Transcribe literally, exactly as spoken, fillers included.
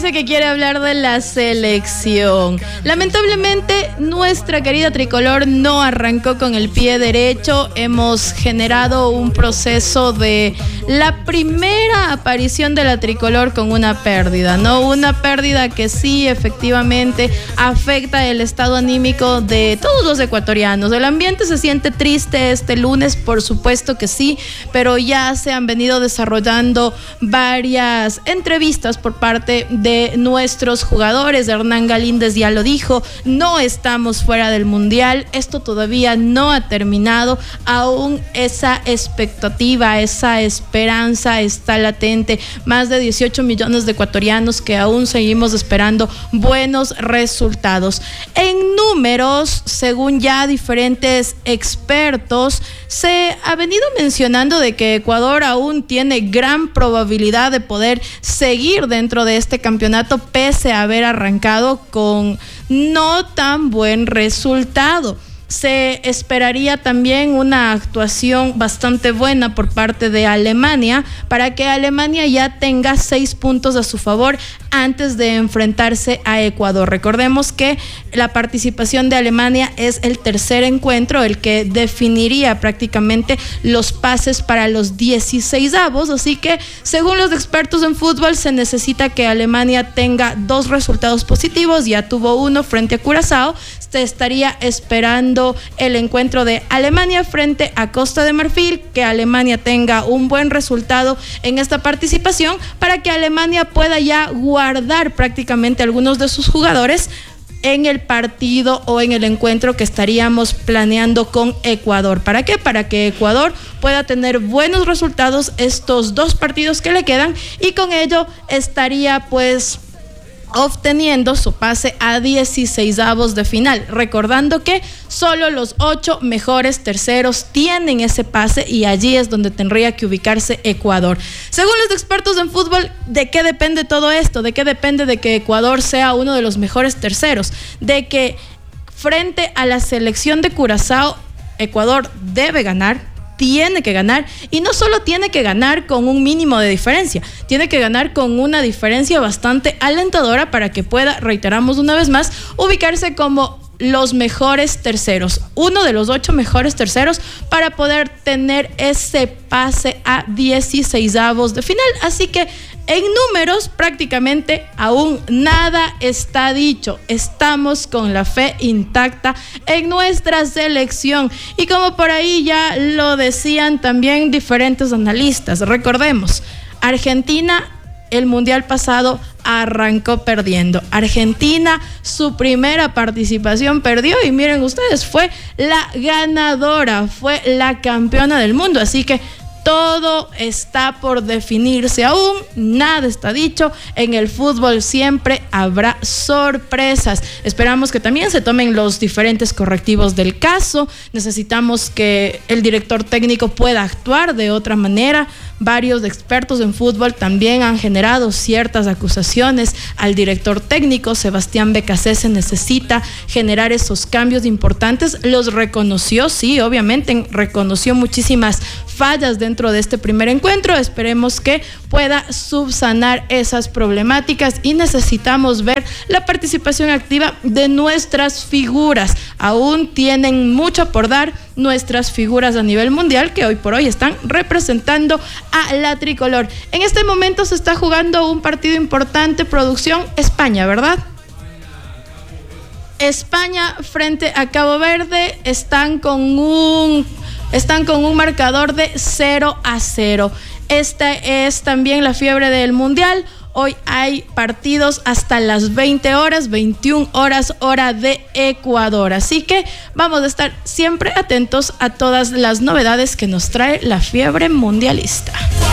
dice que quiere hablar de la selección. Lamentablemente, nuestra querida tricolor no arrancó con el pie derecho. Hemos generado un proceso de la primera aparición de la tricolor con una pérdida, ¿no? Una pérdida que sí, efectivamente, afecta el estado anímico de todos los ecuatorianos. El ambiente se siente triste este lunes, por supuesto que sí, pero ya se han venido desarrollando varias entrevistas por parte de nuestros jugadores. Hernán Galíndez ya lo dijo, no estamos fuera del mundial, esto todavía no ha terminado, aún esa expectativa, esa esperanza está latente. Más de dieciocho millones de ecuatorianos que aún seguimos esperando buenos resultados. En números, según ya diferentes expertos, se ha venido mencionando de que Ecuador aún tiene gran probabilidad de poder seguir dentro de este campeonato pese a haber arrancado con no tan buen resultado. Se esperaría también una actuación bastante buena por parte de Alemania para que Alemania ya tenga seis puntos a su favor antes de enfrentarse a Ecuador. Recordemos que la participación de Alemania es el tercer encuentro, el que definiría prácticamente los pases para los dieciseisavos, así que según los expertos en fútbol se necesita que Alemania tenga dos resultados positivos. Ya tuvo uno frente a Curazao, se estaría esperando el encuentro de Alemania frente a Costa de Marfil, que Alemania tenga un buen resultado en esta participación para que Alemania pueda ya guardar prácticamente algunos de sus jugadores en el partido o en el encuentro que estaríamos planeando con Ecuador. ¿Para qué? Para que Ecuador pueda tener buenos resultados estos dos partidos que le quedan y con ello estaría pues obteniendo su pase a dieciseisavos de final, recordando que solo los ocho mejores terceros tienen ese pase y allí es donde tendría que ubicarse Ecuador. Según los expertos en fútbol, ¿de qué depende todo esto? ¿De qué depende de que Ecuador sea uno de los mejores terceros? De que frente a la selección de Curazao, Ecuador debe ganar, tiene que ganar, y no solo tiene que ganar con un mínimo de diferencia, tiene que ganar con una diferencia bastante alentadora para que pueda, reiteramos una vez más, ubicarse como los mejores terceros, uno de los ocho mejores terceros para poder tener ese pase a dieciseisavos de final. Así que en números prácticamente aún nada está dicho. Estamos con la fe intacta en nuestra selección. Y como por ahí ya lo decían también diferentes analistas, recordemos, Argentina el mundial pasado arrancó perdiendo. Argentina, su primera participación perdió y miren ustedes, fue la ganadora, fue la campeona del mundo. Así que todo está por definirse aún, nada está dicho. En el fútbol siempre habrá sorpresas. Esperamos que también se tomen los diferentes correctivos del caso. Necesitamos que el director técnico pueda actuar de otra manera. Varios expertos en fútbol también han generado ciertas acusaciones al director técnico. Sebastián Becasés se necesita generar esos cambios importantes. Los reconoció, sí, obviamente, reconoció muchísimas fallas dentro de este primer encuentro. Esperemos que pueda subsanar esas problemáticas y necesitamos ver la participación activa de nuestras figuras. Aún tienen mucho por dar nuestras figuras a nivel mundial que hoy por hoy están representando a la tricolor. En este momento se está jugando un partido importante, producción, España, ¿verdad? España frente a Cabo Verde están con un están con un marcador de cero a cero. Esta es también la fiebre del mundial. Hoy hay partidos hasta las veinte horas, veintiuna horas, hora de Ecuador. Así que vamos a estar siempre atentos a todas las novedades que nos trae la fiebre mundialista.